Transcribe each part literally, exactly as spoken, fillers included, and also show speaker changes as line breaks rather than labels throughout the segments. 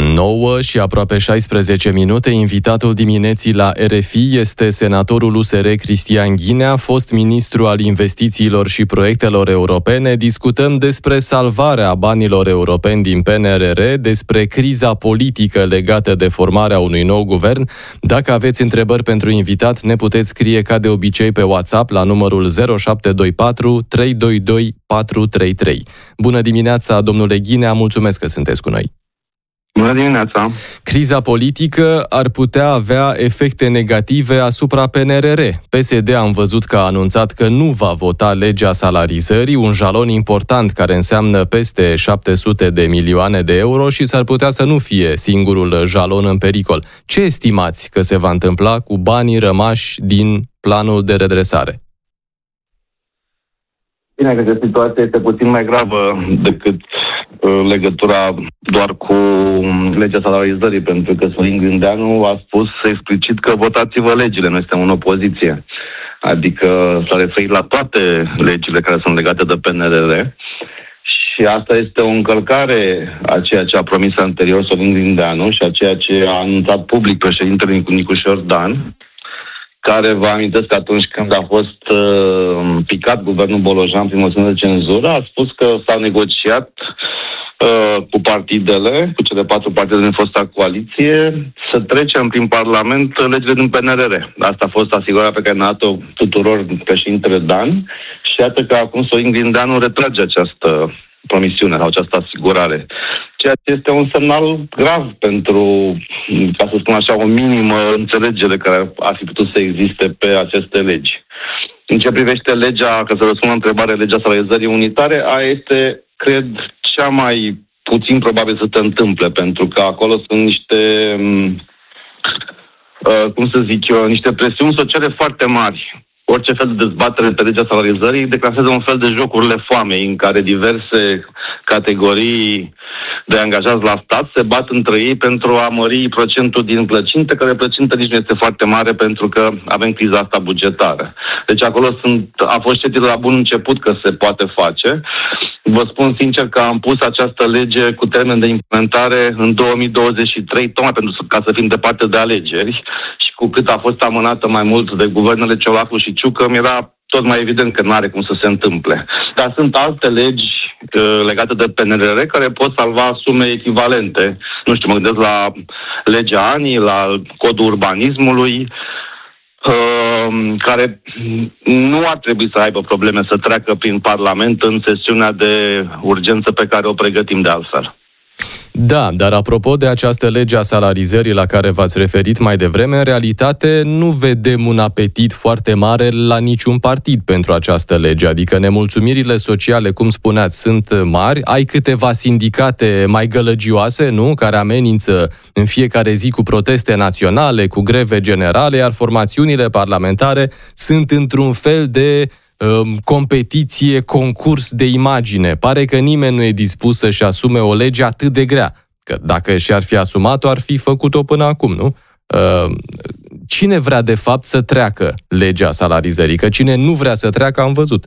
nouă și aproape șaisprezece minute, invitatul dimineții la R F I este senatorul U S R Cristian Ghinea, fost ministru al investițiilor și proiectelor europene. Discutăm despre salvarea banilor europeni din P N R R, despre criza politică legată de formarea unui nou guvern. Dacă aveți întrebări pentru invitat, ne puteți scrie ca de obicei pe WhatsApp la numărul zero șapte doi patru trei doi doi patru trei trei. Bună dimineața, domnule Ghinea, mulțumesc că sunteți cu noi.
Bună dimineața!
Criza politică ar putea avea efecte negative asupra P N R R. P S D am văzut că a anunțat că nu va vota legea salarizării, un jalon important care înseamnă peste șapte sute de milioane de euro și s-ar putea să nu fie singurul jalon în pericol. Ce estimați că se va întâmpla cu banii rămași din planul de redresare?
Bine, cred că situația este puțin mai gravă decât uh, legătura doar cu legea salarizării, pentru că Sorin Grindeanu a spus explicit că votați-vă legile, noi suntem în opoziție. Adică s-a referit la toate legile care sunt legate de P N R R și asta este o încălcare a ceea ce a promis anterior Sorin Grindeanu și a ceea ce a anunțat public președintele Nicușor Dan, care vă amintesc că atunci când a fost uh, picat guvernul Bolojan prin moțiune de cenzură, a spus că s-a negociat uh, cu partidele, cu cele patru partide din fosta coaliție, să trecem prin Parlament legile din P N R R. Asta a fost asigurarea pe care ne-a dat-o tuturor președintele Dan și iată că acum Sorin Grindeanu retrage această promisiune sau această asigurare. Ceea ce este un semnal grav pentru, ca să spun așa, o minimă înțelegere care ar fi putut să existe pe aceste legi. În ce privește legea, ca să răspund la întrebare, legea salarizării unitare, aia este, cred, cea mai puțin probabil să se întâmple, pentru că acolo sunt niște, cum să zic eu, niște presiuni sociale foarte mari. Orice fel de dezbatere pe legea salarizării declanșează un fel de jocurile foamei în care diverse categorii de angajați la stat se bat între ei pentru a mări procentul din plăcinte, care plăcintă nici nu este foarte mare pentru că avem criza asta bugetară. Deci acolo sunt, a fost știut de la bun început că se poate face. Vă spun sincer că am pus această lege cu termen de implementare în două mii douăzeci și trei, tocmai pentru ca să fim departe de alegeri și cu cât a fost amânată mai mult de guvernele Ciolacu și Ciucă, mi-era tot mai evident că nu are cum să se întâmple. Dar sunt alte legi uh, legate de P N R R care pot salva sume echivalente. Nu știu, mă gândesc la legea A N I, la codul urbanismului, uh, care nu ar trebui să aibă probleme să treacă prin Parlament în sesiunea de urgență pe care o pregătim de altfel.
Da, dar apropo de această lege a salarizării la care v-ați referit mai devreme, în realitate nu vedem un apetit foarte mare la niciun partid pentru această lege, adică nemulțumirile sociale, cum spuneați, sunt mari, ai câteva sindicate mai gălăgioase, nu, care amenință în fiecare zi cu proteste naționale, cu greve generale, iar formațiunile parlamentare sunt într-un fel de competiție, concurs de imagine. Pare că nimeni nu e dispus să-și asume o lege atât de grea. Că dacă și-ar fi asumat-o, ar fi făcut-o până acum, nu? Cine vrea de fapt să treacă legea salarizării? Că cine nu vrea să treacă, am văzut.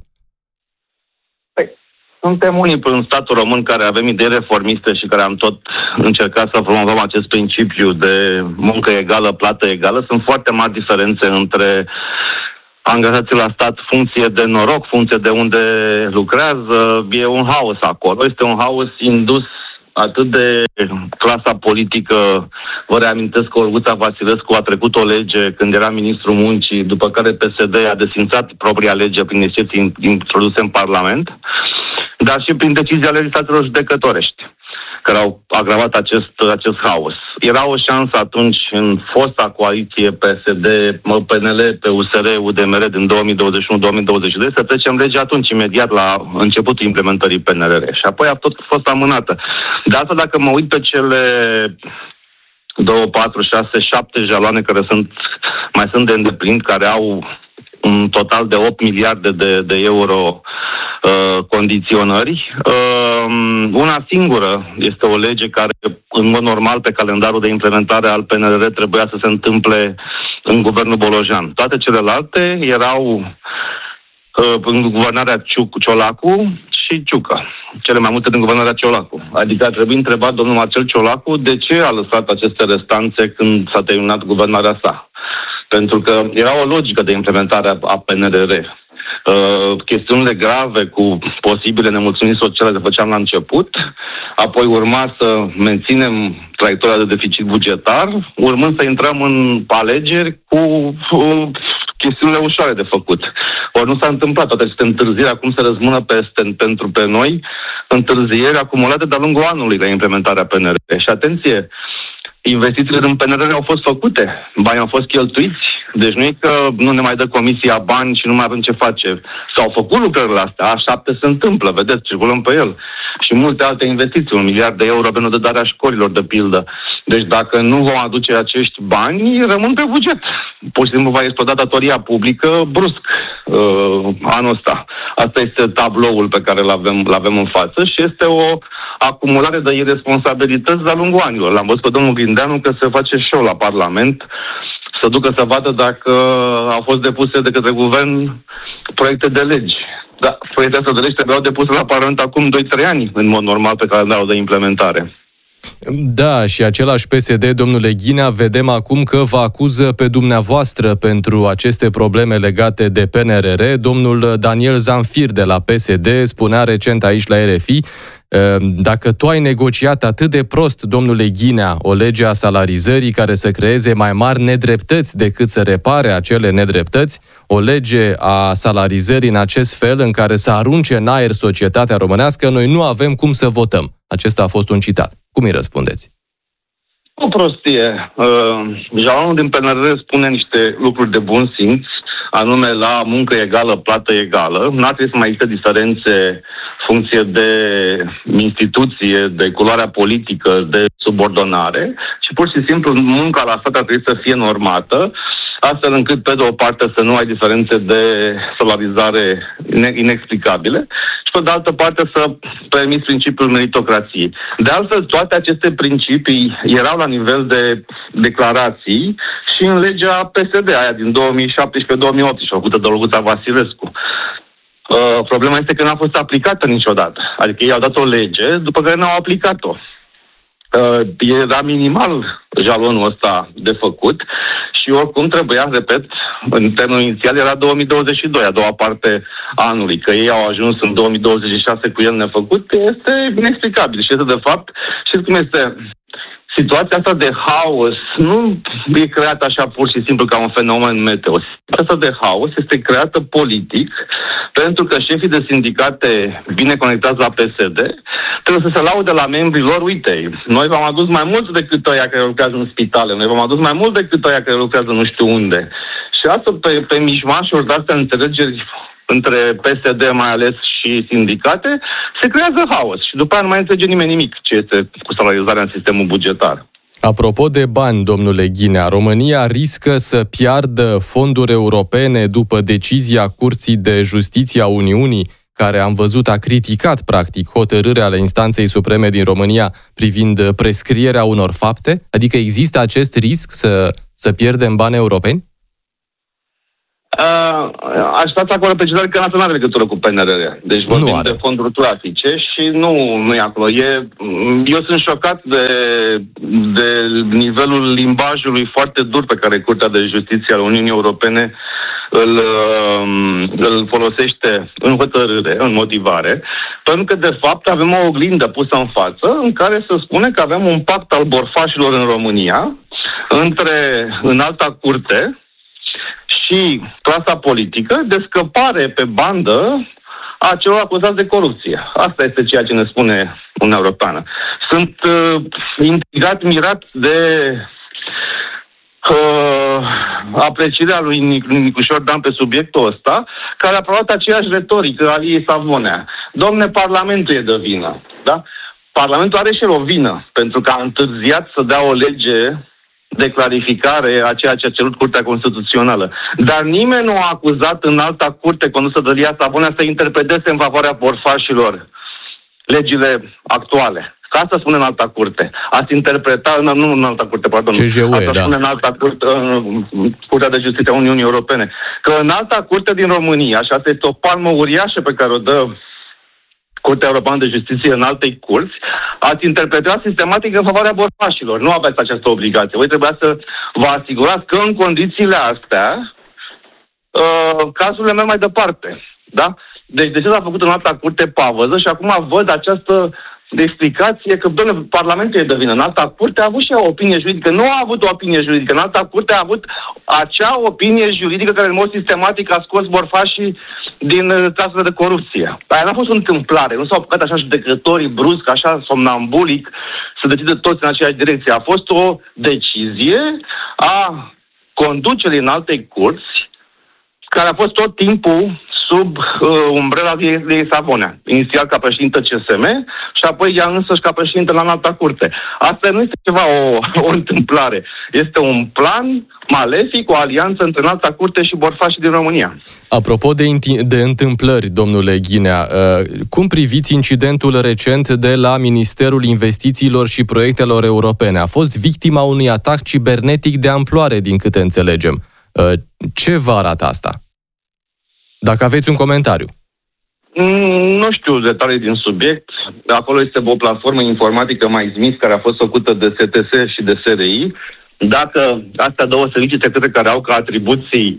Păi, suntem unii în statul român care avem idei reformiste și care am tot încercat să promovăm acest principiu de muncă egală, plată egală. Sunt foarte mari diferențe între angajații la stat, funcție de noroc, funcție de unde lucrează, e un haos acolo. Este un haos indus atât de clasa politică. Vă reamintesc că Olguța Vasilescu a trecut o lege când era ministrul muncii, după care P S D a desfințat propria lege prin excepții introduse în Parlament, dar și prin decizia legislatorilor judecătorești, care au agravat acest, acest haos. Era o șansă atunci în fosta coaliție P S D, P N L, P U S R, U D M R din două mii douăzeci și unu două mii douăzeci și doi să trecem legea atunci, imediat la începutul implementării P N R R. Și apoi a tot fost amânată. De asta, dacă mă uit pe cele două, patru, șase, șapte jaloane care sunt, mai sunt de îndeplinit, care au un total de opt miliarde de, de euro uh, condiționări. Uh, una singură este o lege care, în mod normal, pe calendarul de implementare al P N R R trebuia să se întâmple în guvernul Bolojan. Toate celelalte erau în guvernarea Ciolacu și Ciucă. Cele mai multe din guvernarea Ciolacu. Adică ar trebui întrebat domnul Marcel Ciolacu de ce a lăsat aceste restanțe când s-a terminat guvernarea sa. Pentru că era o logică de implementare a P N R R. Uh, chestiunile grave cu posibile nemulțumiri sociale le făceam la început, apoi urma să menținem traiectoria de deficit bugetar, urmând să intrăm în alegeri cu uh, chestiunile ușoare de făcut. Ori nu s-a întâmplat, toate aceste întârzieri acum se răzmână peste, pentru pe noi, întârzieri acumulate de-a lungul anului la implementarea P N R R. Și atenție, investițiile din P N R R au fost făcute, banii au fost cheltuiți, deci nu e că nu ne mai dă comisia bani și nu mai avem ce face. S-au făcut lucrările astea, A șapte se întâmplă, vedeți, circulăm pe el. Și multe alte investiții, un miliard de euro pentru darea școlilor, de pildă. Deci dacă nu vom aduce acești bani, rămân pe buget. Pur și simplu va exploda datoria publică brusc uh, anul ăsta. Asta este tabloul pe care îl avem, îl avem în față și este o acumulare de irresponsabilități de-a lungul anilor. L-am văzut pe domnul Grindeanu că se face show la Parlament, să ducă să vadă dacă au fost depuse de către guvern proiecte de legi. Da, proiectele astea de legi trebuiau depuse la Parlament acum doi trei ani, în mod normal, pe calendarul de implementare.
Da, și același P S D, domnule Ghinea, vedem acum că vă acuză pe dumneavoastră pentru aceste probleme legate de P N R R. Domnul Daniel Zamfir de la P S D spunea recent aici la R F I: dacă tu ai negociat atât de prost, domnule Ghinea, o lege a salarizării care să creeze mai mari nedreptăți decât să repare acele nedreptăți, o lege a salarizării în acest fel în care să arunce în aer societatea românească, noi nu avem cum să votăm. Acesta a fost un citat. Cum îi răspundeți?
O prostie. Uh, Jalonul din P N R R spune niște lucruri de bun simț, anume la muncă egală, plată egală. N-ar trebui să mai există diferențe funcție de instituție, de culoarea politică, de subordonare, ci pur și simplu munca la stat ar trebui să fie normată, astfel încât, pe de o parte, să nu ai diferențe de salarizare inexplicabile și, pe de altă parte, să permiți principiul meritocrației. De altfel, toate aceste principii erau la nivel de declarații și în legea P S D, aia din două mii șaptesprezece două mii optsprezece, făcută de Olguța Vasilescu. Uh, problema este că n-a fost aplicată niciodată. Adică ei au dat o lege, după care n-au aplicat-o. Uh, era minimal jalonul ăsta de făcut și oricum trebuia, repet, în termenul inițial era două mii douăzeci și doi, a doua parte a anului. Că ei au ajuns în două mii douăzeci și șase cu el nefăcut, este inexplicabil. Și este, de fapt, știți cum este? Situația asta de haos nu e creată așa pur și simplu ca un fenomen meteo. Situația asta de haos este creată politic pentru că șefii de sindicate bine conectați la P S D trebuie să se laude la membrii lor: uite, noi v-am adus mai mult decât ăia care lucrează în spitale, noi v-am adus mai mult decât ăia care lucrează nu știu unde. Și asta pe, pe mișmașuri de astea înțelegeri între P S D mai ales și sindicate, se creează haos și după aia nu mai înțelege nimeni nimic ce este cu salarizarea în sistemul bugetar.
Apropo de bani, domnule Ghinea, România riscă să piardă fonduri europene după decizia Curții de Justiție a Uniunii, care am văzut a criticat practic hotărârea ale Instanței Supreme din România privind prescrierea unor fapte? Adică există acest risc să, să pierdem bani europeni?
Uh, aș sta acolo pe cezare că n-a are legătură cu P N R R. Deci vorbim de fonduri clasice și nu, nu e acolo. E, eu sunt șocat de, de nivelul limbajului foarte dur pe care Curtea de Justiție al Uniunii Europene îl, îl folosește în hotărâre, în motivare, pentru că, de fapt, avem o oglindă pusă în față în care se spune că avem un pact al borfașilor în România între Înalta Curte și clasa politică de scăpare pe bandă a celor acuzați de corupție. Asta este ceea ce ne spune Uniunea Europeană. Sunt uh, intrigat, mirat de uh, aprecierea lui Nic- Nicușor Dan pe subiectul ăsta, care a provat aceeași retorică a Liei Savonea. Domne, Parlamentul e de vină. Da? Parlamentul are și el o vină, pentru că a întârziat să dea o lege de clarificare a ceea ce a cerut Curtea Constituțională. Dar nimeni nu a acuzat în Alta Curte condusă de Lia Savonea să interpreteze în favoarea borfașilor legile actuale. Ca să spune în alta curte. Ați interpreta, nu în alta curte, pardon.
C J U E,
asta
da.
spune în alta curte, în Curtea de Justiție a Uniunii Europene. Că în alta curte din România, și asta este o palmă uriașă pe care o dă Curtea Europeană de Justiție în altei curți, ați interpretat sistematic în favoarea borfașilor. Nu aveți această obligație. Voi trebuia să vă asigurați că în condițiile astea uh, cazurile merg mai departe. Da? Deci de ce s-a făcut în alta curte pavăză și acum văd această explicație că, doamne, Parlamentul e de vină. În alta curte a avut și o opinie juridică. Nu a avut o opinie juridică. În alta curte a avut acea opinie juridică care în mod sistematic a scos borfașii din cazurile de corupție. Aia n-a fost o întâmplare. Nu s-au apucat așa judecătorii brusc, așa somnambulic, să decide toți în aceeași direcție. A fost o decizie a conducerii în alte curți care a fost tot timpul sub uh, umbrela lui Savonea. Inițial ca președintă C S M și apoi ea însăși ca președintă la înalta curte. Asta nu este ceva o, o întâmplare. Este un plan malefic, o alianță între înalta curte și borfașii din România.
Apropo de, de întâmplări, domnule Ghinea, uh, cum priviți incidentul recent de la Ministerul Investițiilor și Proiectelor Europene? A fost victima unui atac cibernetic de amploare, din câte înțelegem. Uh, ce vă arată asta? Dacă aveți un comentariu.
Mm, nu știu detalii din subiect. Acolo este o platformă informatică mai zmis care a fost făcută de S T S și de S R I. Dacă astea două servicii secrete care au ca atribuții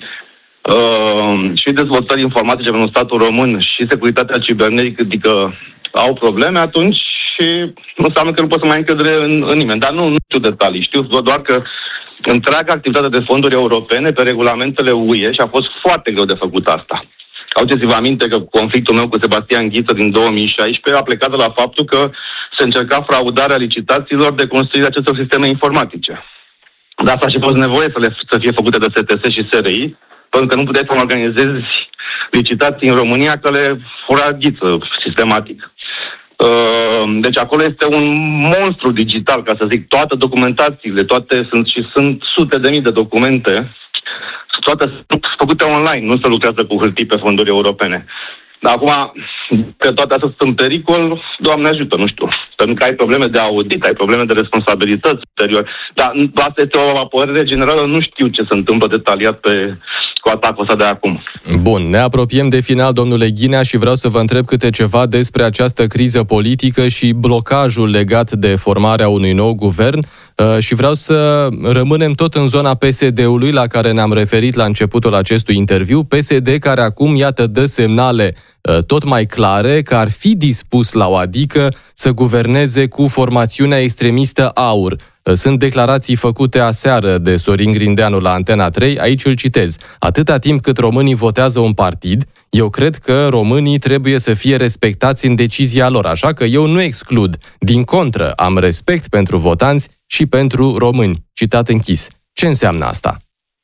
uh, și dezvoltări informatice pentru statul român și securitatea cibernetică au probleme, atunci nu înseamnă că nu pot să mai încredere în, în nimeni. Dar nu, nu știu detalii. Știu doar că întreaga activitate de fonduri europene pe regulamentele U E și a fost foarte greu de făcut asta. Aduceți-vă aminte că conflictul meu cu Sebastian Ghiță din două mii șaisprezece a plecat de la faptul că se încerca fraudarea licitațiilor de construirea acestor sisteme informatice. De asta și a fost nevoie să, le, să fie făcute de S T S și S R I, pentru că nu puteai să organizezi licitații în România că le fura Ghiță sistematic. Deci acolo este un monstru digital, ca să zic, toate documentațiile, toate sunt și sunt sute de mii de documente, toate sunt făcute online, nu se lucrează cu hârtii pe fonduri europene. Dar acum, că toate astea sunt în pericol, Doamne ajută, nu știu. Pentru că ai probleme de audit, ai probleme de responsabilități ulterior. Dar asta este o părere generală, nu știu ce se întâmplă detaliat pe, cu atacul ăsta de acum.
Bun, ne apropiem de final, domnule Ghinea, și vreau să vă întreb câte ceva despre această criză politică și blocajul legat de formarea unui nou guvern. Și vreau să rămânem tot în zona P S D-ului, la care ne-am referit la începutul acestui interviu. P S D care acum, iată, dă semnale tot mai clare că ar fi dispus la o adică să guverneze cu formațiunea extremistă AUR. Sunt declarații făcute aseară de Sorin Grindeanu la Antena trei, aici îl citez. Atâta timp cât românii votează un partid, eu cred că românii trebuie să fie respectați în decizia lor, așa că eu nu exclud. Din contră, am respect pentru votanți și pentru români. Citat închis. Ce înseamnă asta?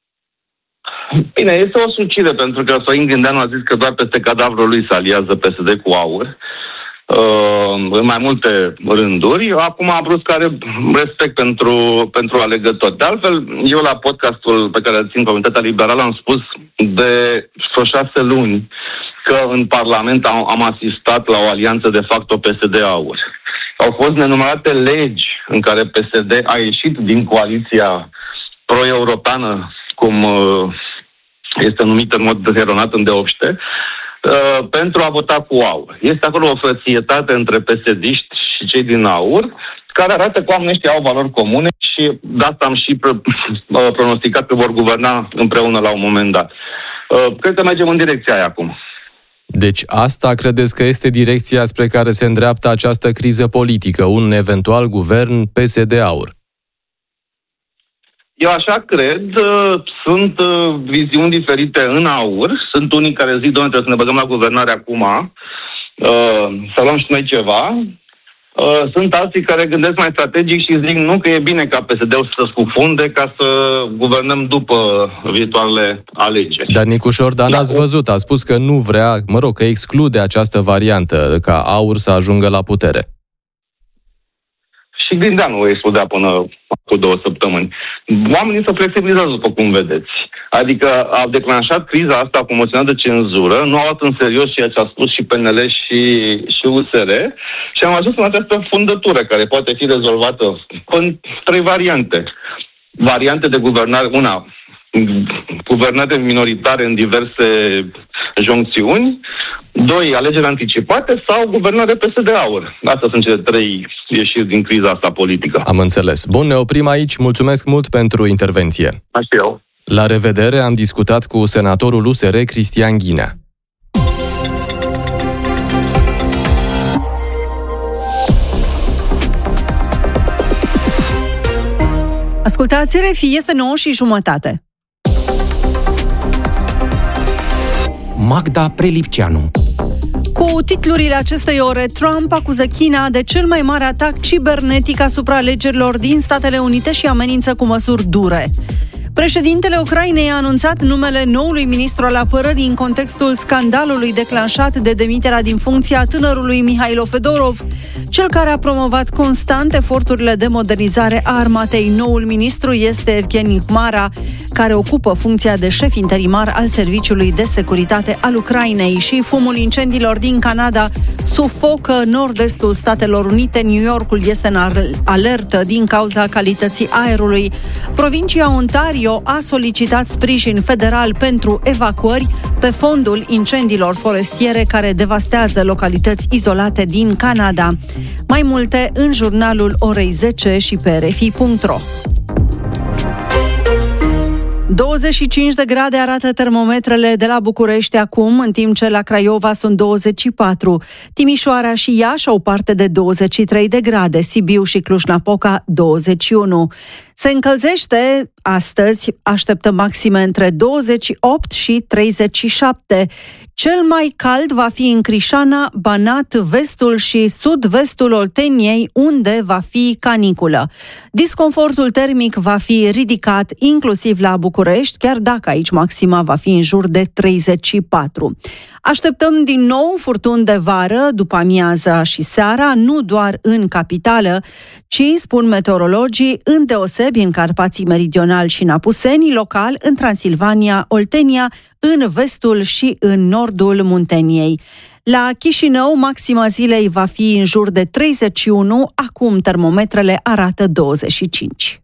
Bine, este o sucire, pentru că Sorin Grindeanu a zis că doar peste cadavrul lui se aliază P S D cu AUR. Uh, în mai multe rânduri. Acum a brusc are respect pentru, pentru alegători. De altfel, eu la podcastul pe care îl țin Comunitatea Liberală am spus de vreo șase luni că în Parlament am, am asistat la o alianță de facto P S D-AUR. Au fost nenumărate legi în care P S D a ieșit din coaliția pro-europeană, cum uh, este numită în mod eronat îndeopște, Uh, pentru a vota cu AUR. Este acolo o frățietate între P S D-iști și cei din AUR, care arată că oamenii ăștia au valori comune și de asta am și pro- pronosticat că vor guverna împreună la un moment dat. Uh, cred că mergem în direcția aia acum.
Deci asta credeți că este direcția spre care se îndreaptă această criză politică, un eventual guvern P S D-AUR? Eu așa cred, sunt viziuni diferite în AUR, sunt unii care zic, doamne, trebuie să ne băgăm la guvernare acum, să luăm și noi ceva, sunt alții care gândesc mai strategic și zic, nu, că e bine ca P S D-ul să scufunde ca să guvernăm după viitoarele alegeri. Dar Nicu Șordan, ați văzut, a spus că nu vrea, mă rog, că exclude această variantă, ca AUR să ajungă la putere.
Și Grindeanu o excludea până cu două săptămâni. Oamenii se flexibilizează, după cum vedeți. Adică au declanșat criza asta cu moțiunea de cenzură, nu au luat în serios ceea ce a spus și P N L și, și U S R și am ajuns în această fundătură care poate fi rezolvată în trei variante. Variante de guvernare, una, guvernare minoritare în diverse joncțiuni, doi, alegeri anticipate sau guvernare P S D-aur. Astea sunt cele trei ieșiri din criza asta politică.
Am înțeles. Bun, ne oprim aici. Mulțumesc mult pentru intervenție.
Așa eu.
La revedere, am discutat cu senatorul U S R Cristian Ghinea.
Ascultați R F I, este nouă și jumătate.
Magda Prelipceanu.
Cu titlurile acestei ore, Trump acuză China de cel mai mare atac cibernetic asupra alegerilor din Statele Unite și amenință cu măsuri dure. Președintele Ucrainei a anunțat numele noului ministru al apărării în contextul scandalului declanșat de demiterea din funcție a tânărului Mihailo Fedorov, cel care a promovat constant eforturile de modernizare a armatei. Noul ministru este Evgeni Hmara, care ocupă funcția de șef interimar al Serviciului de Securitate al Ucrainei. Și fumul incendiilor din Canada sufocă nord-estul Statelor Unite. New Yorkul este în alertă din cauza calității aerului. Provincia Ontario a solicitat sprijin federal pentru evacuări pe fondul incendiilor forestiere care devastează localități izolate din Canada. Mai multe în jurnalul orei zece și pe r f i punct r o. douăzeci și cinci de grade arată termometrele de la București acum, în timp ce la Craiova sunt douăzeci și patru. Timișoara și Iași au parte de douăzeci și trei de grade, Sibiu și Cluj-Napoca douăzeci și unu. Se încălzește astăzi, așteptăm maxime între douăzeci și opt și treizeci și șapte. Cel mai cald va fi în Crișana, Banat, vestul și sud-vestul Olteniei, unde va fi caniculă. Disconfortul termic va fi ridicat inclusiv la București, chiar dacă aici maxima va fi în jur de treizeci și patru. Așteptăm din nou furtuni de vară, după amiaza și seara, nu doar în capitală, ci, spun meteorologii, îndeosebi în Carpații Meridional și în Apuseni, local în Transilvania, Oltenia, în vestul și în nordul Munteniei. La Chișinău, maxima zilei va fi în jur de treizeci și unu, acum termometrele arată douăzeci și cinci.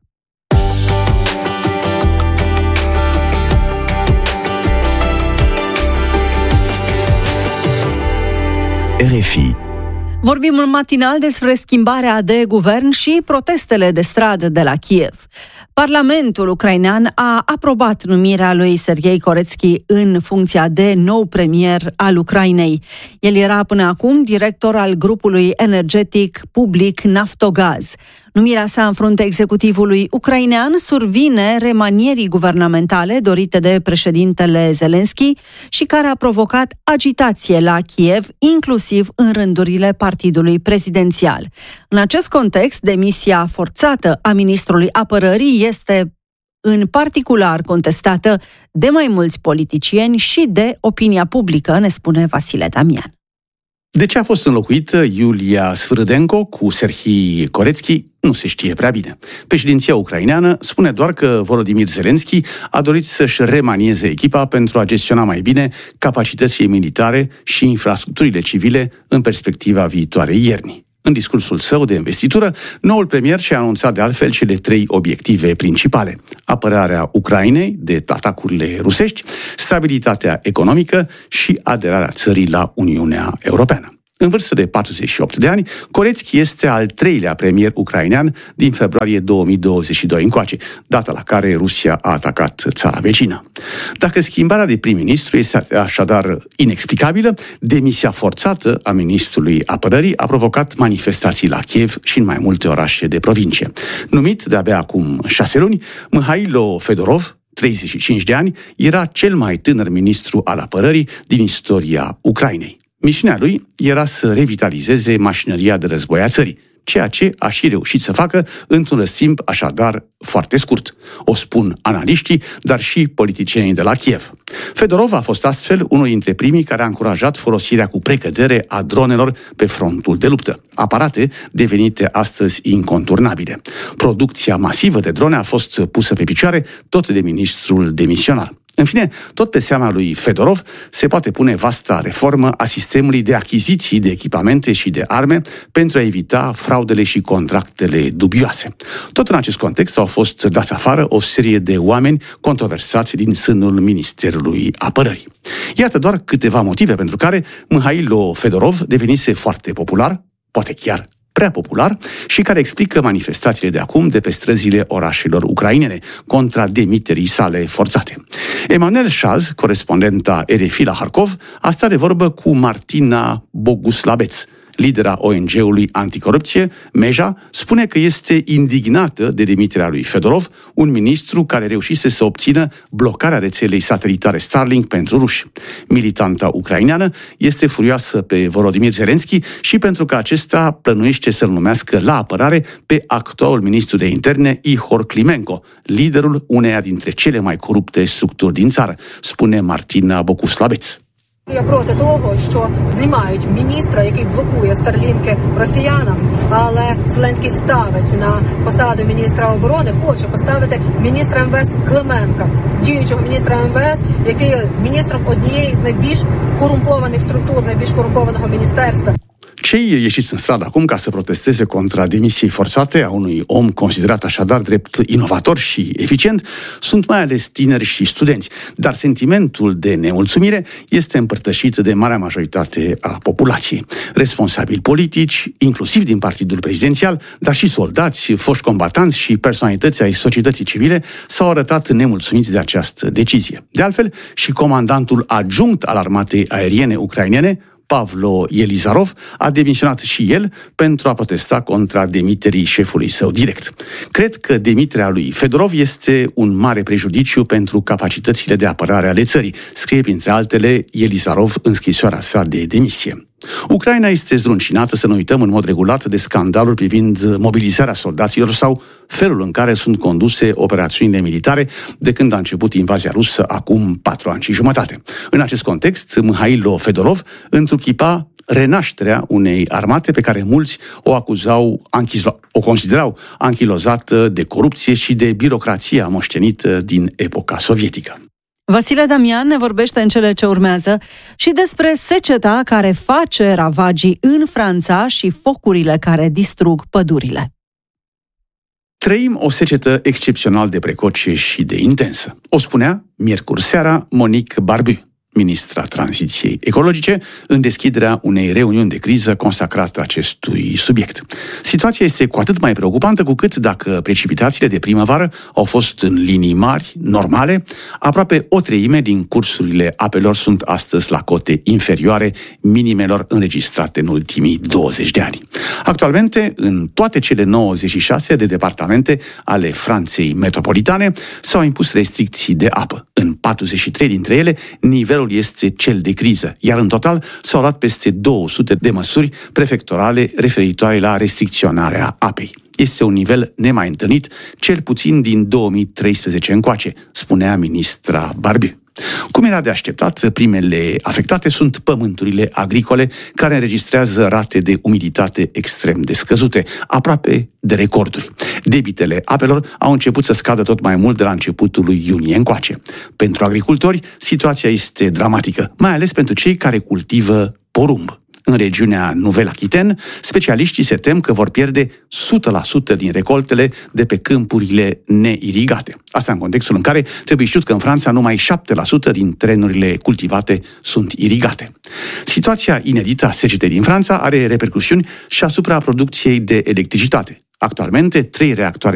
R F I.
Vorbim în matinal despre schimbarea de guvern și protestele de stradă de la Kiev. Parlamentul ucrainean a aprobat numirea lui Serghei Koretski în funcția de nou premier al Ucrainei. El era până acum director al grupului energetic public Naftogaz. Numirea sa în fruntea executivului ucrainean survine remanierii guvernamentale dorite de președintele Zelensky și care a provocat agitație la Kiev, inclusiv în rândurile partidului prezidențial. În acest context, demisia forțată a ministrului apărării este în particular contestată de mai mulți politicieni și de opinia publică, ne spune Vasile Damian.
De ce a fost înlocuită Iulia Sfârâdenko cu Serhii Koretski, nu se știe prea bine. Președinția ucraineană spune doar că Volodymyr Zelensky a dorit să-și remanieze echipa pentru a gestiona mai bine capacitățile militare și infrastructurile civile în perspectiva viitoarei ierni. În discursul său de investitură, noul premier și-a anunțat de altfel cele trei obiective principale: apărarea Ucrainei de atacurile rusești, stabilitatea economică și aderarea țării la Uniunea Europeană. În vârstă de patruzeci și opt de ani, Koretski este al treilea premier ucrainean din februarie două mii douăzeci și doi încoace, data la care Rusia a atacat țara vecină. Dacă schimbarea de prim-ministru este așadar inexplicabilă, demisia forțată a ministrului apărării a provocat manifestații la Kiev și în mai multe orașe de provincie. Numit de-abia acum șase luni, Mihailo Fedorov, treizeci și cinci de ani, era cel mai tânăr ministru al apărării din istoria Ucrainei. Misiunea lui era să revitalizeze mașinăria de război a țării, ceea ce a și reușit să facă într-un răstimp așadar foarte scurt. O spun analiștii, dar și politicienii de la Kiev. Fedorov a fost astfel unul dintre primii care a încurajat folosirea cu precădere a dronelor pe frontul de luptă, aparate devenite astăzi inconturnabile. Producția masivă de drone a fost pusă pe picioare tot de ministrul demisionar. În fine, tot pe seama lui Fedorov se poate pune vasta reformă a sistemului de achiziții de echipamente și de arme pentru a evita fraudele și contractele dubioase. Tot în acest context au fost dați afară o serie de oameni controversați din sânul Ministerului Apărării. Iată doar câteva motive pentru care Mihailo Fedorov devenise foarte popular, poate chiar prea popular, și care explică manifestațiile de acum de pe străzile orașelor ucrainene contra demiterii sale forțate. Emanuel Șaz, corespondenta R F I la Harkov, a stat de vorbă cu Martina Boguslabeț, lidera O N G-ului anticorupție, Meja, spune că este indignată de demiterea lui Fedorov, un ministru care reușise să obțină blocarea rețelei satelitare Starlink pentru ruși. Militanta ucraineană este furioasă pe Volodymyr Zelensky și pentru că acesta plănuiește să-l numească la apărare pe actualul ministru de interne Ihor Klimenko, liderul uneia dintre cele mai corupte structuri din țară, spune Martina Boguslabeț.
Я проти того, що знімають міністра, який блокує старлінки росіянам, але Зеленський ставить на посаду міністра оборони, хоче поставити міністра ем ве ес Клименка, діючого міністра ем ве ес, який є міністром однієї з найбільш корумпованих структур, найбільш корумпованого міністерства.
Cei ieșiți în stradă acum ca să protesteze contra demisiei forțate a unui om considerat așadar drept inovator și eficient sunt mai ales tineri și studenți, dar sentimentul de nemulțumire este împărtășit de marea majoritate a populației. Responsabili politici, inclusiv din partidul prezidențial, dar și soldați, foști combatanți și personalități ai societății civile s-au arătat nemulțumiți de această decizie. De altfel, și comandantul adjunct al armatei aeriene ucrainene, Pavlo Elizarov, a demisionat și el pentru a protesta contra demiterii șefului său direct. Cred că demiterea lui Fedorov este un mare prejudiciu pentru capacitățile de apărare ale țării, scrie printre altele Elizarov în scrisoarea sa de demisie. Ucraina este zdruncinată, să nu uităm, în mod regulat de scandaluri privind mobilizarea soldaților sau felul în care sunt conduse operațiunile militare de când a început invazia rusă acum patru ani și jumătate. În acest context, Mihailo Fedorov întruchipa renașterea unei armate pe care mulți o acuzau, o considerau anchilozată de corupție și de birocrația moștenită din epoca sovietică.
Vasile Damian ne vorbește în cele ce urmează și despre seceta care face ravagii în Franța și focurile care distrug pădurile.
Trăim o secetă excepțional de precoce și de intensă. O spunea miercuri seara Monique Barbu, ministra tranziției ecologice, în deschiderea unei reuniuni de criză consacrată acestui subiect. Situația este cu atât mai preocupantă cu cât, dacă precipitațiile de primăvară au fost în linii mari, normale, aproape o treime din cursurile apelor sunt astăzi la cote inferioare minimelor înregistrate în ultimii douăzeci de ani. Actualmente, în toate cele nouăzeci și șase de departamente ale Franței metropolitane s-au impus restricții de apă. În patruzeci și trei dintre ele, nivelul este cel de criză, iar în total s-au luat peste două sute de măsuri prefectorale referitoare la restricționarea apei. Este un nivel nemai întâlnit, cel puțin din două mii treisprezece încoace, spunea ministra Barbu. Cum era de așteptat, primele afectate sunt pământurile agricole, care înregistrează rate de umiditate extrem de scăzute, aproape de recorduri. Debitele apelor au început să scadă tot mai mult de la începutul lui iunie încoace. Pentru agricultori, situația este dramatică, mai ales pentru cei care cultivă porumb. În regiunea Nouvelle-Aquitaine, specialiștii se tem că vor pierde o sută la sută din recoltele de pe câmpurile neirigate. Asta în contextul în care trebuie știut că în Franța numai șapte la sută din terenurile cultivate sunt irigate. Situația inedită a secetei din Franța are repercusiuni și asupra producției de electricitate. Actualmente, trei reactoare